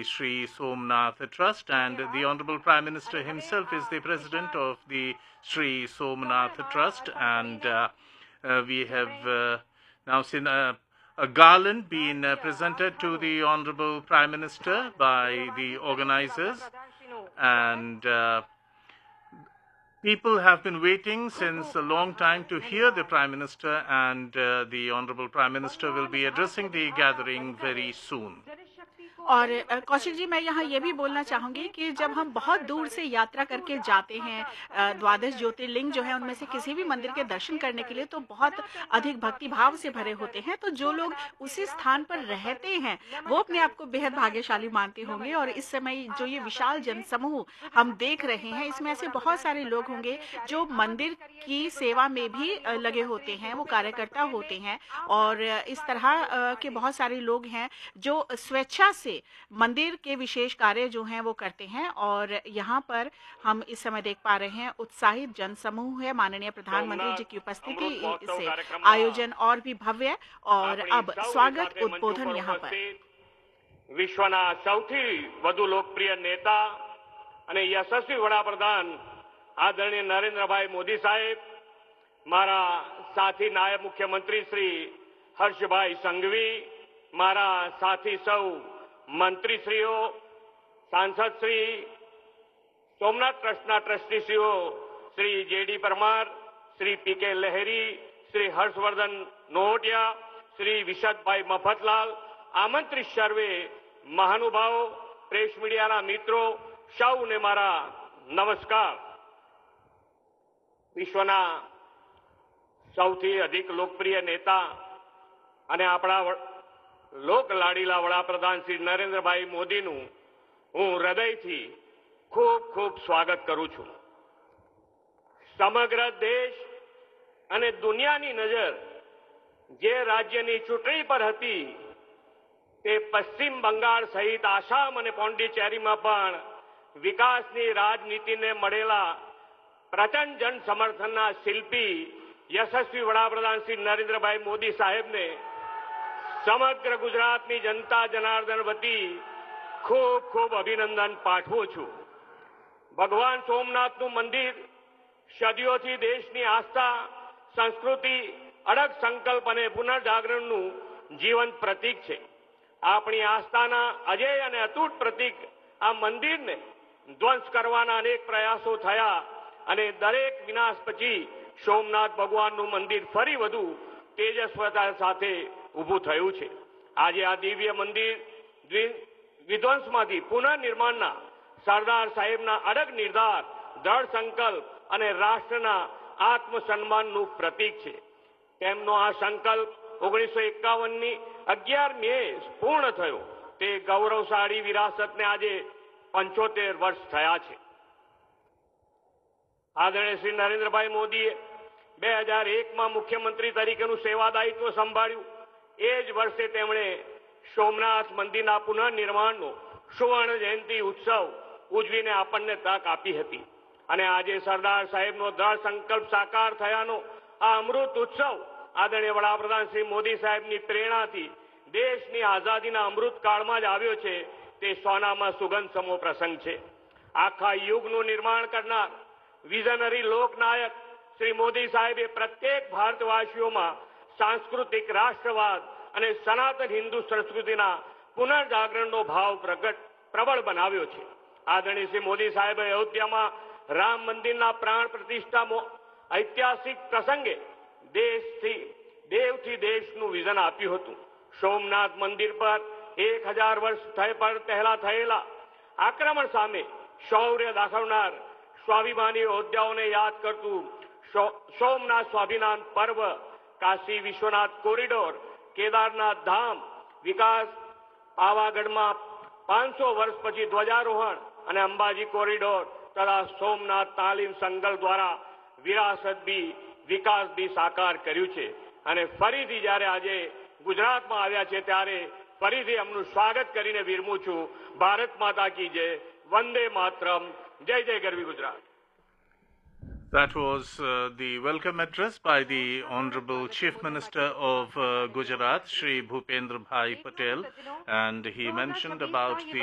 Sri Somnath Trust, and the Honorable Prime Minister himself is the president of the Sri Somnath Trust, and we have now seen a garland being presented to the Honorable Prime Minister by the organizers, and people have been waiting since a long time to hear the Prime Minister, and the Honorable Prime Minister will be addressing the gathering very soon. और कौशिक जी, मैं यहाँ ये भी बोलना चाहूँगी कि जब हम बहुत दूर से यात्रा करके जाते हैं, द्वादश ज्योतिर्लिंग जो है उनमें से किसी भी मंदिर के दर्शन करने के लिए, तो बहुत अधिक भक्ति भाव से भरे होते हैं। तो जो लोग उसी स्थान पर रहते हैं वो अपने आप को बेहद भाग्यशाली मानते होंगे। और इस समय जो ये विशाल जनसमूह हम देख रहे हैं, इसमें ऐसे बहुत सारे लोग होंगे जो मंदिर की सेवा में भी लगे होते हैं, वो कार्यकर्ता होते हैं, और इस तरह के बहुत सारे लोग हैं जो स्वेच्छा से मंदिर के विशेष कार्य जो हैं वो करते हैं। और यहाँ पर हम इस समय देख पा रहे हैं उत्साहित जनसमूह है। माननीय प्रधानमंत्री जी की उपस्थिति से आयोजन और भी भव्य। और अब स्वागत उद्बोधन यहाँ पर विश्वना સૌથી વધુ લોકપ્રિય नेता અને યશસ્વી વડાપ્રધાન આદરણીય નરેન્દ્રભાઈ મોદી સાહેબ, મારા સાથી નાયબ મુખ્યમંત્રી શ્રી હર્ષભાઈ સંઘવી, મારા સાથી સૌ મંત્રીશ્રીઓ, સાંસદશ્રી, સોમનાથ ટ્રસ્ટના ટ્રસ્ટીશ્રીઓ શ્રી જે.ડી. પરમાર, શ્રી પી.કે. લહેરી, શ્રી હર્ષવર્ધન નોહટિયા, શ્રી વિશદભાઈ મફતલાલ, આમંત્રિત સર્વે મહાનુભાવો, પ્રેસ મીડિયાના મિત્રો, સૌને મારા નમસ્કાર। વિશ્વના સૌથી અધિક લોકપ્રિય નેતા અને આપણા લોક લાડીલા વડાપ્રધાન શ્રી નરેન્દ્રભાઈ મોદીનું હું હૃદયથી ખૂબ ખૂબ સ્વાગત કરું છું। સમગ્ર દેશ અને દુનિયાની નજર જે રાજ્યની ચૂંટણી પર હતી તે પશ્ચિમ બંગાળ સહિત આસામ અને પોંડિચેરીમાં પણ વિકાસની રાજનીતિને મળેલા પ્રચંડ જન સમર્થનના શિલ્પી યશસ્વી વડાપ્રધાન શ્રી નરેન્દ્રભાઈ મોદી સાહેબને સમગ્ર ગુજરાતની જનતા જનાર્દન વતી ખૂબ ખૂબ અભિનંદન પાઠવું છું। ભગવાન સોમનાથનું મંદિર સદીઓથી દેશની આસ્થા, સંસ્કૃતિ, અડગ સંકલ્પ અને પુનર્જાગરણનું જીવંત પ્રતીક છે। આપણી આસ્થાના અજેય અને અતૂટ પ્રતીક આ મંદિરને ધ્વંસ કરવાના અનેક પ્રયાસો થયા અને દરેક વિનાશ પછી સોમનાથ ભગવાનનું મંદિર ફરી વધુ તેજસ્વતા સાથે ઊભું થયું છે। આજે આ દિવ્ય મંદિર વિધ્વંસમાંથી પુનઃનિર્માણના સરદાર સાહેબના અડગ નિર્ધાર, દ્રઢ સંકલ્પ અને રાષ્ટ્રના આત્મસન્માનનું પ્રતીક છે। તેમનો આ સંકલ્પ 1951ની 11 મે પૂર્ણ થયો। તે ગૌરવશાળી વિરાસતને આજે 75 વર્ષ થયા છે। આદરણીય શ્રી નરેન્દ્રભાઈ મોદીએ 2001માં મુખ્યમંત્રી તરીકેનું સેવાદાયિત્વ સંભાળ્યું। એ જ વર્ષે તેમણે સોમનાથ મંદિરના પુનઃનિર્માણનો સુવર્ણ જયંતિ ઉત્સવ ઉજવીને આપણને તક આપી હતી અને આજે સરદાર સાહેબનો દ્રઢ સંકલ્પ સાકાર થયાનો આ અમૃત ઉત્સવ આદરણીય વડાપ્રધાન શ્રી મોદી સાહેબની પ્રેરણાથી દેશની આઝાદીના અમૃત કાળમાં જ આવ્યો છે। તે સોનામાં સુગંધ સમો પ્રસંગ છે। આખા યુગનું નિર્માણ કરનાર વિઝનરી લોકનાયક શ્રી મોદી સાહેબે પ્રત્યેક ભારતવાસીઓમાં सांस्कृतिक राष्ट्रवाद અને સનાતન હિન્દુ સંસ્કૃતિના પુનર્જાગરણનો ભાવ પ્રબળ બનાવ્યો છે। આદરણીય શ્રી મોદી સાહેબે અયોધ્યામાં રામ મંદિરના પ્રાણ પ્રતિષ્ઠા ઐતિહાસિક પ્રસંગે દેવથી દેશનું વિઝન આપ્યું હતું। સોમનાથ મંદિર પર 1000 વર્ષ પહેલા થયેલા આક્રમણ સામે શૌર્ય દાખવનાર સ્વાભિમાની યોદ્ધાઓને યાદ કરતું સોમનાથ સ્વાભિમાન પર્વ, કાશી વિશ્વનાથ કોરિડોર, કેદારનાથ ધામ વિકાસ, પાવાગઢમાં 500 વર્ષ પછી ધ્વજારોહણ અને અંબાજી કોરિડોર તથા સોમનાથ તાલીમ સંકલ્પ દ્વારા વિરાસત બી વિકાસ બી સાકાર કર્યું છે। અને ફરીથી જ્યારે આજે ગુજરાતમાં આવ્યા છે ત્યારે ફરીથી એમનું સ્વાગત કરીને વિરમું છું। ભારત માતા કી જય, વંદે માતરમ, જય જય ગરવી Gujarat. That was the welcome address by the Honorable Chief Minister of Gujarat, Shri Bhupendra Bhai Patel, and he mentioned about the